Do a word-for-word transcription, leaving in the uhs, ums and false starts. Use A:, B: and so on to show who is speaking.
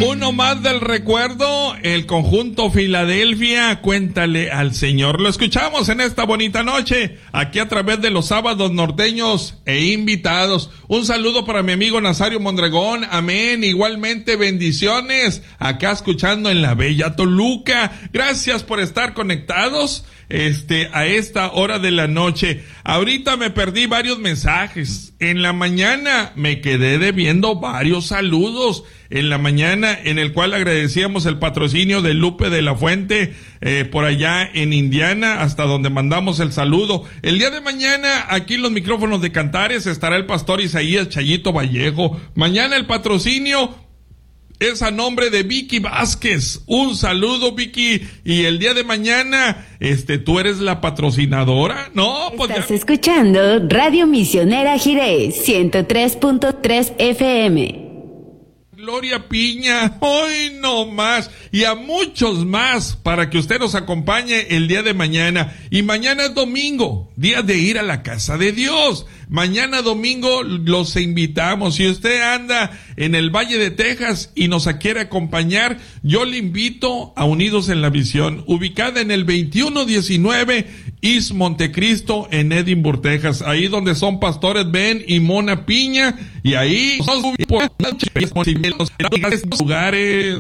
A: Uno más del recuerdo, el conjunto Filadelfia, Cuéntale al Señor. Lo escuchamos en esta bonita noche, aquí a través de los sábados norteños e invitados. Un saludo para mi amigo Nazario Mondregón, amén, igualmente bendiciones, acá escuchando en la bella Toluca. Gracias por estar conectados este a esta hora de la noche. Ahorita me perdí varios mensajes. En la mañana me quedé debiendo varios saludos. En la mañana, en el cual agradecíamos el patrocinio de Lupe de la Fuente, eh, por allá en Indiana, hasta donde mandamos el saludo. El día de mañana, aquí en los micrófonos de Cantares, estará el pastor Isaías Chayito Vallejo. Mañana el patrocinio es a nombre de Vicky Vázquez. Un saludo, Vicky. Y el día de mañana, este, ¿tú eres la patrocinadora? No, pues
B: Estás
A: ya...
B: escuchando Radio Misionera Jiré, ciento tres punto tres F M.
A: Gloria Piña, hoy no más, y a muchos más, para que usted nos acompañe el día de mañana. Y mañana es domingo, día de ir a la casa de Dios. Mañana domingo los invitamos. Si usted anda en el Valle de Texas y nos quiere acompañar, yo le invito a Unidos en la Visión, ubicada en el veintiuno diecinueve East Montecristo en Edinburgh, Texas, ahí donde son pastores Ben y Mona Piña, y ahí los lugares